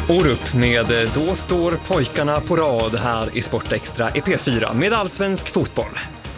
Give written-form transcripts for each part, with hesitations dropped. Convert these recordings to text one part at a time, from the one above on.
Och upp med Då står pojkarna på rad här i Sportextra i P4 med allsvensk fotboll.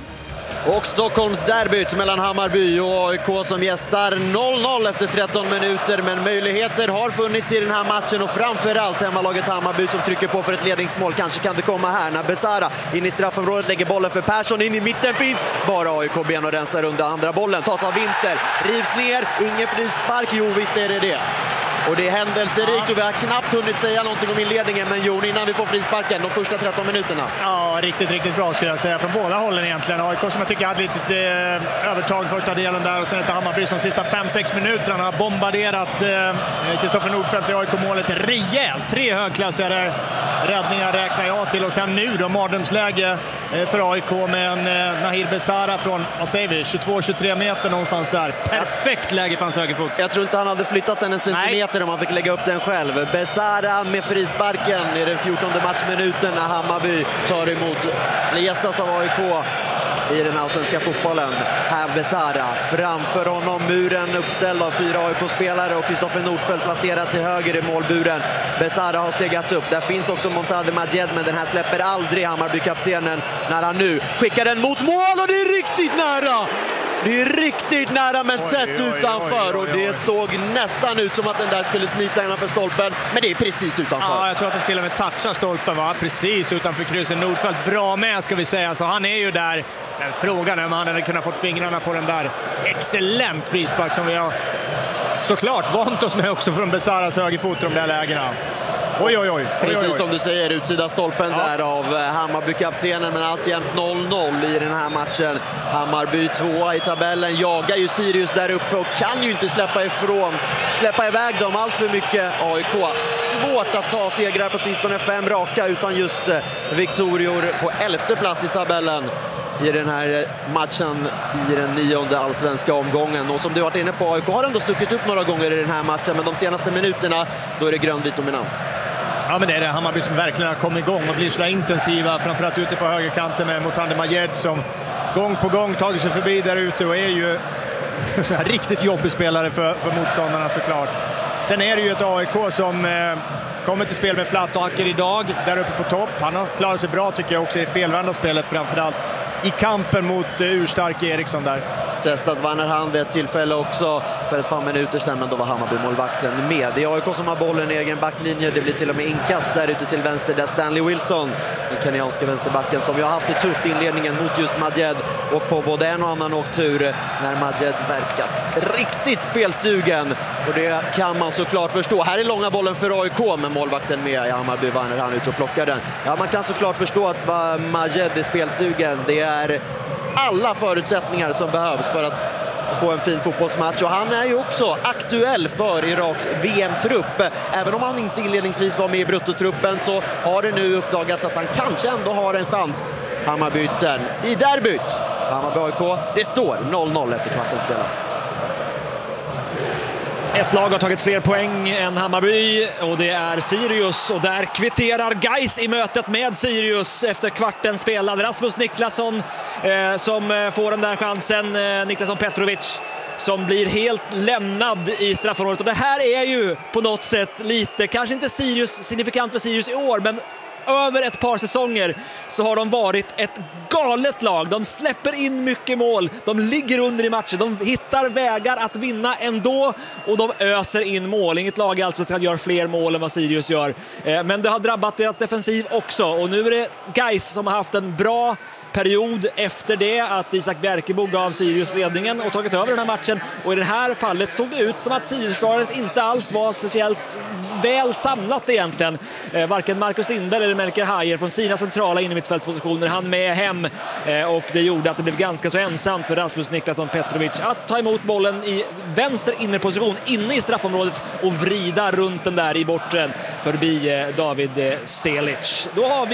Och Stockholms derbyt mellan Hammarby och AIK som gästar 0-0 efter 13 minuter. Men möjligheter har funnits i den här matchen och framförallt hemmalaget Hammarby som trycker på för ett ledningsmål. Kanske kan det komma här när Besara in i straffområdet lägger bollen för Persson. In i mitten finns bara AIK ben och rensar under andra bollen. Tas av Winter, rivs ner, ingen frispark. Jo visst är det. Och det är händelserikt och vi har knappt hunnit säga någonting om inledningen. Men Jon, innan vi får frisparken, de första 13 minuterna. Ja, riktigt bra skulle jag säga från båda hållen egentligen. AIK som jag tycker hade lite övertag första delen där och sen ett Hammarby som sista 5-6 minuterna har bombarderat Kristoffer Nordfeldt i AIK-målet rejält. 3 högklassiga räddningar räknar jag till och sen nu då mardrömsläge för AIK med en Nahir Besara från, vad säger vi, 22-23 meter någonstans där. Perfekt läge för hans högerfot. Jag tror inte han hade flyttat den en centimeter om han fick lägga upp den själv. Besara med frisparken i den 14:e matchminuten när Hammarby tar emot, eller gästas av AIK i den allsvenska fotbollen. Här Besara, framför honom muren uppställd av 4 AIK-spelare och Kristoffer Nordfeldt placerat till höger i målburen. Besara har stegat upp. Där finns också Montade Majed, men den här släpper aldrig Hammarby-kaptenen när han nu skickar den mot mål och det är riktigt nära! Det är riktigt nära men tätt utanför och det såg nästan ut som att den där skulle smita innanför stolpen, men det är precis utanför. Ja, jag tror att den till och med touchar stolpen, va? Precis utanför krysset. Nordfeldt bra med ska vi säga, så han är ju där. Men frågan är om han hade kunnat fått fingrarna på den där excellent frispark som vi har såklart vant oss med också från Besaras högerfot i de där lägena. Oj. Precis som du säger, utsida stolpen där av Hammarby-kaptenen, men alltjämt 0-0 i den här matchen. Hammarby 2 i tabellen, jagar ju Sirius där uppe och kan ju inte släppa iväg dem allt för mycket. AIK, svårt att ta segrar på sistone, 5 raka utan just viktorior på 11:e plats i tabellen i den här matchen i den 9:e allsvenska omgången. Och som du varit inne på, AIK har ändå stuckit upp några gånger i den här matchen, men de senaste minuterna då är det grönvit dominans. Ja, men det är det Hammarby som verkligen har kommit igång och blir så intensiva, framförallt ute på högerkanten med Montade Majed som gång på gång tagit sig förbi där ute och är ju så här riktigt jobbig spelare för motståndarna såklart. Sen är det ju ett AIK som kommer till spel med flatt och hacker idag där uppe på topp. Han har klarat sig bra tycker jag också i felvända spelet, framförallt i kampen mot urstark Eriksson där. Testat vann han vid ett tillfälle också för ett par minuter sedan, men då var Hammarby-målvakten med. Det är AIK som har bollen i egen backlinje. Det blir till och med inkast där ute till vänster där Stanley Wilson, den kenyanska vänsterbacken, som ju har haft det tufft i inledningen mot just Majed och på både en och annan åktur när Majed verkat riktigt spelsugen. Och det kan man såklart förstå. Här är långa bollen för AIK med målvakten med i Hammarby, vann han ut och plockar den. Ja, man kan såklart förstå att Majed är spelsugen. Det är alla förutsättningar som behövs för att få en fin fotbollsmatch, och han är ju också aktuell för Iraks VM-trupp. Även om han inte inledningsvis var med i bruttotruppen så har det nu uppdagats att han kanske ändå har en chans. Hammarbyten i derbyt. Hammarby-AIK, det står 0-0 efter kvarten spelad. Ett lag har tagit fler poäng än Hammarby och det är Sirius, och där kvitterar Gais i mötet med Sirius efter kvarten spelad. Rasmus Niklasson som får den där chansen, Niklasson Petrovic som blir helt lämnad i straffområdet, och det här är ju på något sätt lite, kanske inte signifikant för Sirius i år, men över ett par säsonger så har de varit ett galet lag. De släpper in mycket mål, de ligger under i matchen, de hittar vägar att vinna ändå och de öser in mål. Inget lag i Allsvenskan gör fler mål än vad Sirius gör. Men det har drabbat deras defensiv också, och nu är det Gais som har haft en bra period efter det att Isak Bjerkebo gav Sirius ledningen och tagit över den här matchen, och i det här fallet såg det ut som att Sirius-försvaret inte alls var speciellt väl samlat egentligen. Varken Marcus Lindberg eller Melker Hajer från sina centrala innermittfältspositioner han med hem, och det gjorde att det blev ganska så ensamt för Rasmus Niklasson Petrovic att ta emot bollen i vänster innerposition inne i straffområdet och vrida runt den där i bortre förbi David Selic. Då har vi